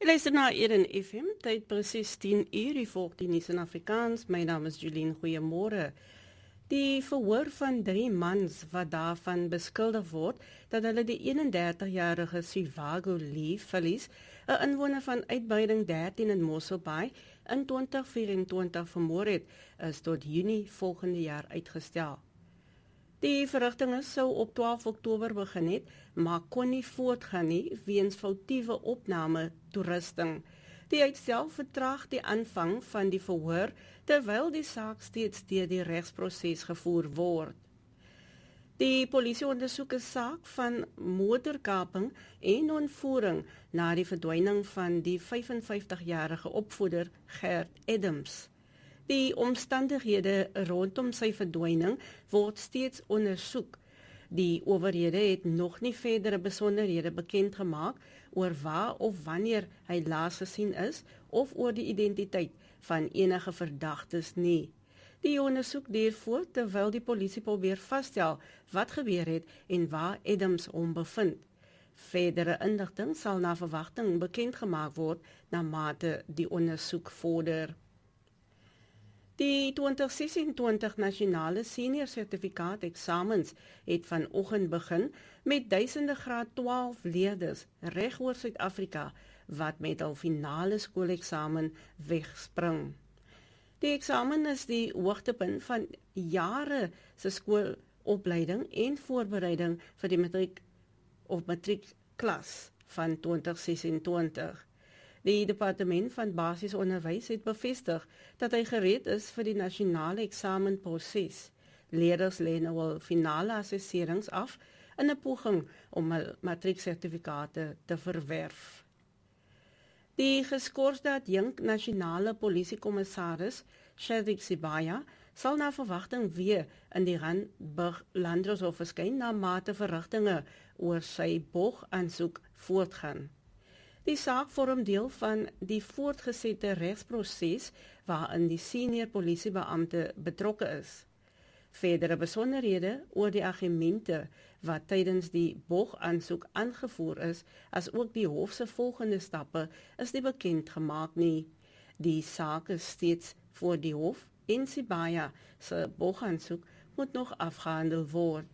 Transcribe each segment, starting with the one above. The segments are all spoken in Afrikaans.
Jy luister na Eden FM, tyd presies 10 uur, die volg die nuus in Afrikaans. My naam is Julien, goeiemôre. Die verhoor van 3 mans wat daarvan beskuldig word dat hulle die 31-jarige Sivago Lee verlies, 'n inwoner van uitbreiding 13 in Mossel Bay, in 2024 vermoor het, is tot Junie volgende jaar uitgestel. Die verrigtinge sou op 12 Oktober begin het, maar kon nie voortgaan nie weens foutiewe opname toerusting. Die uitstel vertraag die aanvang van die verhoor terwyl die saak steeds deur die regsproses gevoer word. Die polisie ondersoek 'n saak van motorkaping en ontvoering na die verdwyning van die 55-jarige opvoeder Gert Adams. Die omstandighede rondom sy verdwyning word steeds ondersoek. Die owerhede het nog nie verdere besonderhede bekend gemaak oor waar of wanneer hy laas gesien is of oor die identiteit van enige verdagtes nie. Die ondersoek duur voort terwyl die polisie probeer vasstel wat gebeur het en waar Adams hom bevind. Verdere inligting sal na verwagting bekend gemaak word na mate die ondersoek vorder. Die 2026 nasionale senior sertifikaat eksamens het vanoggend begin met duisende graad 12 leerders regoor Suid-Afrika wat met hul finale skooleksamen wegspring. Die eksamen is die hoogtepunt van jare se skoolopleiding en voorbereiding vir die matriekklas van 2026. Die departement van basiese onderwys het bevestig dat hy gereed is vir die nasionale eksamenproses. Leerders lê nou al finale assesserings af in 'n poging om hul matrieksertifikate te verwerf. Die geskorste adjunk nasionale polisiekommissaris, Shadik Sibaya, sal na verwagting weer in die Randburg Landdroshof verskyn na mate verrigtinge oor sy bogaansoek voortgaan. Die saak vorm deel van die voortgesette regsproses waarin die senior polisiebeampte betrokke is. Verdere besonderhede oor die argumente wat tydens die bogaansoek aangevoer is, as ook die hof se volgende stappe, is nie bekend gemaak nie. Die saak is steeds voor die hof en Sibaya se bogaansoek moet nog afgehandel word.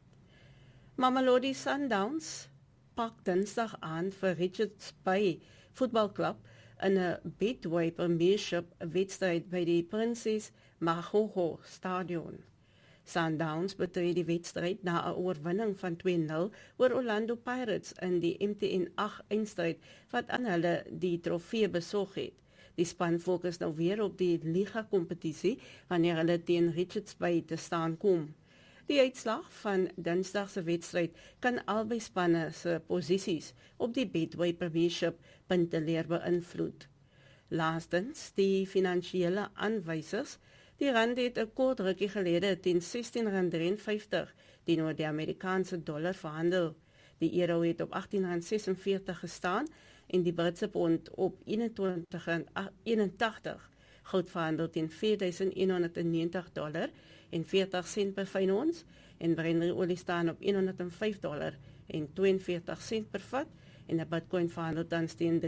Mamelodi Sundowns pak Dinsdag aan vir Richards Bay voetbalklub in 'n Betway Premiership wedstryd by die Princess Makgogo Stadion. Sundowns betree die wedstryd na 'n oorwinning van 2-0 oor Orlando Pirates in die MTN 8 eindstryd wat aan hulle die trofee besorg het. Die span fokus nou weer op die liga-kompetisie wanneer hulle teen Richards Bay te staan kom. Die uitslag van Dinsdag se wedstryd kan albei spanne se posisies op die Betway Premiership punteleer beïnvloed. Laastens, die finansiële aanwysers. Die rand het 'n kort rukkie gelede teen R16.53 teenoor die Amerikaanse dollar verhandel. Die euro het op R18.46 gestaan en die Britse pond op $21.81. Goud verhandel teen $4.190 en 40 sent per fyn ons en brandenolie staan op $105.42 per vat en 'n Bitcoin verhandel tans teen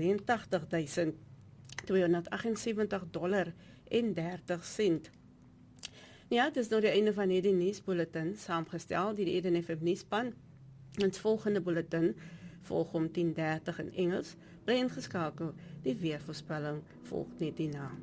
$83.278 Ja, dit is nou die einde van hierdie nuusbulletin saamgestel deur die Eden FM nuusspan. Ons volgende bulletin volg om 10:30 in Engels, bly ingeskakel. Die weervoorspelling volg net hierna.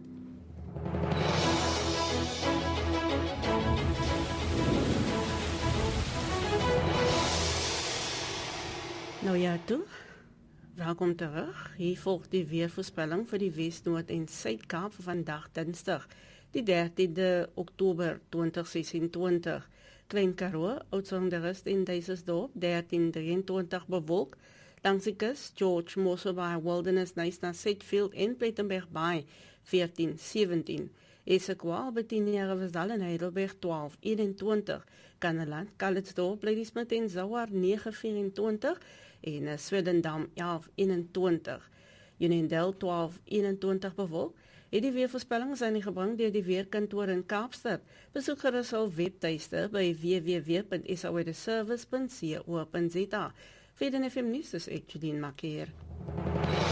Nou ja, toe. Welkom terug. Hier volg die weervoorspelling vir die Wes-, Noord- en Suid-Kaap vir vandag Dinsdag, die 13de Oktober 2026. Klein Karoo, Oudtshoorn en Duiselsdorp 13:23 bewolk. Langs die kus, George, Mossel Bay, Wilderness, Knysna, Sedgefield en Plettenberg Bay 14:17. Esekwal, Betinia, Riversdal en Heidelberg 12:21. Kannaland, Calitzdorp, Ladysmith en Zouar 9:24 en Swellendam 11:21. Unondale 12:21 bewolk. Die weervoorspellings zijn gebring deur die weerkantoor in Kaapstad. Besoek gerus hul webtuiste by www.sawedeservice.co.za. Vir die FM nuus is ek Julien Makeer.